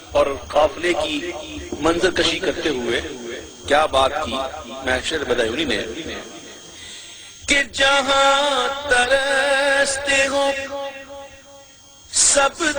और काफिले की मंजर कशी करते हुए क्या बात की महशर बदायूनी ने कि जहां तरसते हो सब